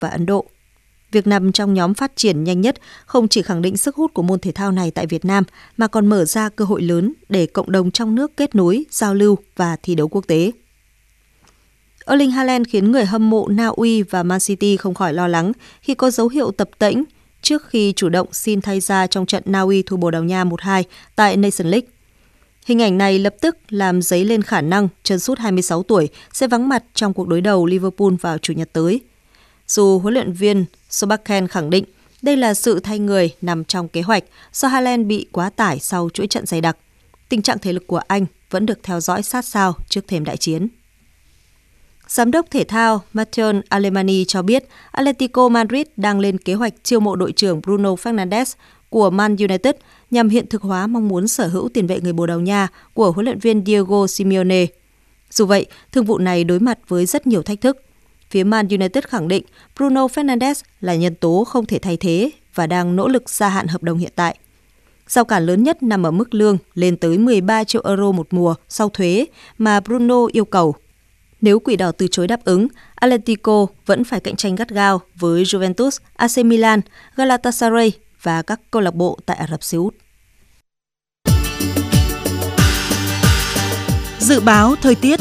và Ấn Độ. Việc nằm trong nhóm phát triển nhanh nhất không chỉ khẳng định sức hút của môn thể thao này tại Việt Nam mà còn mở ra cơ hội lớn để cộng đồng trong nước kết nối, giao lưu và thi đấu quốc tế. Erling Haaland khiến người hâm mộ Na Uy và Man City không khỏi lo lắng khi có dấu hiệu tập tễnh trước khi chủ động xin thay ra trong trận Na Uy thua Bồ Đào Nha 1-2 tại Nations League. Hình ảnh này lập tức làm dấy lên khả năng chân sút 26 tuổi sẽ vắng mặt trong cuộc đối đầu Liverpool vào Chủ nhật tới. Dù huấn luyện viên Solbakken khẳng định đây là sự thay người nằm trong kế hoạch do Haaland bị quá tải sau chuỗi trận dày đặc, tình trạng thể lực của anh vẫn được theo dõi sát sao trước thềm đại chiến. Giám đốc thể thao Matteo Allemani cho biết Atletico Madrid đang lên kế hoạch chiêu mộ đội trưởng Bruno Fernandes của Man United nhằm hiện thực hóa mong muốn sở hữu tiền vệ người Bồ Đào Nha của huấn luyện viên Diego Simeone. Dù vậy, thương vụ này đối mặt với rất nhiều thách thức. Phía Man United khẳng định Bruno Fernandes là nhân tố không thể thay thế và đang nỗ lực gia hạn hợp đồng hiện tại. Rào cản lớn nhất nằm ở mức lương lên tới 13 triệu euro một mùa sau thuế mà Bruno yêu cầu. Nếu Quỷ Đỏ từ chối đáp ứng, Atletico vẫn phải cạnh tranh gắt gao với Juventus, AC Milan, Galatasaray và các câu lạc bộ tại Ả Rập Xê Út. Dự báo thời tiết.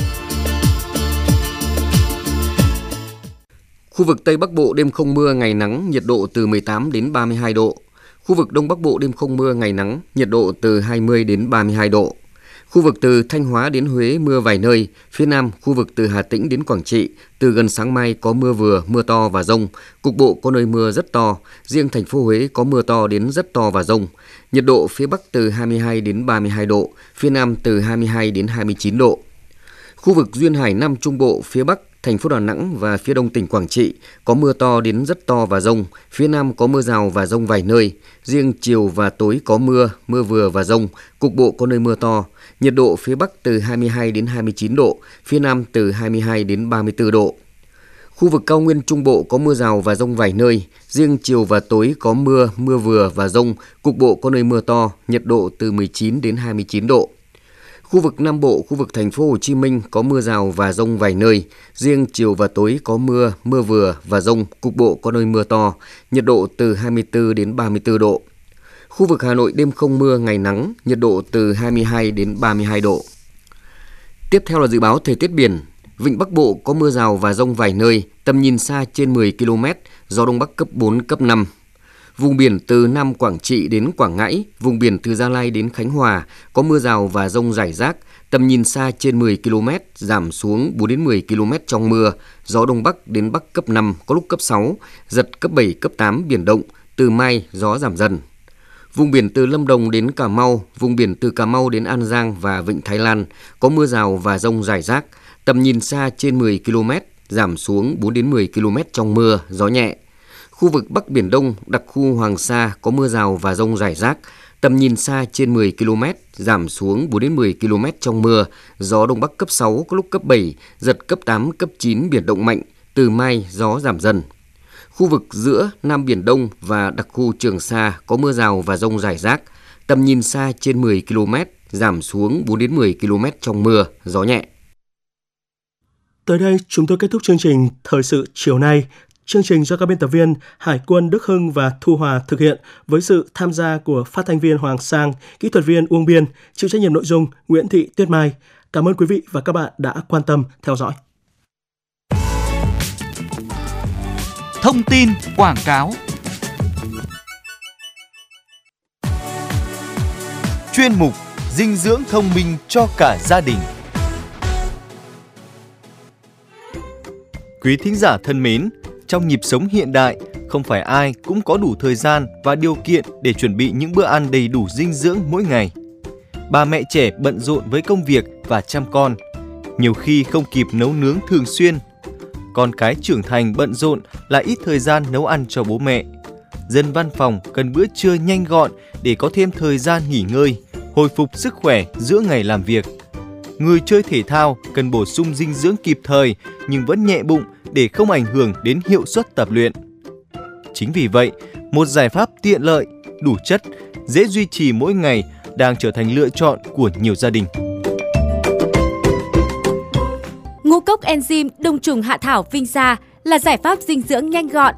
Khu vực Tây Bắc Bộ đêm không mưa, ngày nắng, nhiệt độ từ 18 đến 32 độ. Khu vực Đông Bắc Bộ đêm không mưa, ngày nắng, nhiệt độ từ 20 đến 32 độ. Khu vực từ Thanh Hóa đến Huế mưa vài nơi, phía Nam khu vực từ Hà Tĩnh đến Quảng Trị, từ gần sáng mai có mưa vừa, mưa to và dông, cục bộ có nơi mưa rất to, riêng thành phố Huế có mưa to đến rất to và dông. Nhiệt độ phía Bắc từ 22 đến 32 độ, phía Nam từ 22 đến 29 độ. Khu vực duyên hải Nam Trung Bộ, phía Bắc, thành phố Đà Nẵng và phía Đông tỉnh Quảng Trị có mưa to đến rất to và dông, phía Nam có mưa rào và dông vài nơi, riêng chiều và tối có mưa, mưa vừa và dông, cục bộ có nơi mưa to. Nhiệt độ phía Bắc từ 22 đến 29 độ, phía Nam từ 22 đến 34 độ. Khu vực cao nguyên Trung Bộ có mưa rào và dông vài nơi, riêng chiều và tối có mưa, mưa vừa và dông, cục bộ có nơi mưa to, nhiệt độ từ 19 đến 29 độ. Khu vực Nam Bộ, khu vực thành phố Hồ Chí Minh có mưa rào và dông vài nơi, riêng chiều và tối có mưa, mưa vừa và dông, cục bộ có nơi mưa to, nhiệt độ từ 24 đến 34 độ. Khu vực Hà Nội đêm không mưa, ngày nắng, nhiệt độ từ 22 đến 32 độ. Tiếp theo là dự báo thời tiết biển. Vịnh Bắc Bộ có mưa rào và dông vài nơi, tầm nhìn xa trên 10 km, gió Đông Bắc cấp 4, cấp 5. Vùng biển từ Nam Quảng Trị đến Quảng Ngãi, vùng biển từ Gia Lai đến Khánh Hòa có mưa rào và dông rải rác, tầm nhìn xa trên 10 km, giảm xuống 4 đến 10 km trong mưa, gió Đông Bắc đến Bắc cấp 5, có lúc cấp 6, giật cấp 7, cấp 8 biển động, từ mai gió giảm dần. Vùng biển từ Lâm Đồng đến Cà Mau, vùng biển từ Cà Mau đến An Giang và Vịnh Thái Lan có mưa rào và dông rải rác, tầm nhìn xa trên 10 km, giảm xuống 4 đến 10 km trong mưa, gió nhẹ. Khu vực Bắc Biển Đông, đặc khu Hoàng Sa có mưa rào và dông rải rác, tầm nhìn xa trên 10 km, giảm xuống 4 đến 10 km trong mưa, gió Đông Bắc cấp 6, có lúc cấp 7, giật cấp 8, cấp 9, biển động mạnh, từ mai gió giảm dần. Khu vực giữa Nam Biển Đông và đặc khu Trường Sa có mưa rào và dông rải rác, tầm nhìn xa trên 10 km, giảm xuống 4 đến 10 km trong mưa, gió nhẹ. Tới đây chúng tôi kết thúc chương trình Thời sự chiều nay. Chương trình do các biên tập viên Hải quân Đức Hưng và Thu Hòa thực hiện với sự tham gia của phát thanh viên Hoàng Sang, kỹ thuật viên Uông Biên, chịu trách nhiệm nội dung Nguyễn Thị Tuyết Mai. Cảm ơn quý vị và các bạn đã quan tâm theo dõi. Thông tin quảng cáo. Chuyên mục dinh dưỡng thông minh cho cả gia đình. Quý thính giả thân mến, trong nhịp sống hiện đại, không phải ai cũng có đủ thời gian và điều kiện để chuẩn bị những bữa ăn đầy đủ dinh dưỡng mỗi ngày. Bà mẹ trẻ bận rộn với công việc và chăm con, nhiều khi không kịp nấu nướng thường xuyên. Con cái trưởng thành bận rộn lại ít thời gian nấu ăn cho bố mẹ. Dân văn phòng cần bữa trưa nhanh gọn để có thêm thời gian nghỉ ngơi, hồi phục sức khỏe giữa ngày làm việc. Người chơi thể thao cần bổ sung dinh dưỡng kịp thời nhưng vẫn nhẹ bụng để không ảnh hưởng đến hiệu suất tập luyện. Chính vì vậy, một giải pháp tiện lợi, đủ chất, dễ duy trì mỗi ngày đang trở thành lựa chọn của nhiều gia đình. Ngũ cốc enzyme đông trùng hạ thảo Vinsa là giải pháp dinh dưỡng nhanh gọn,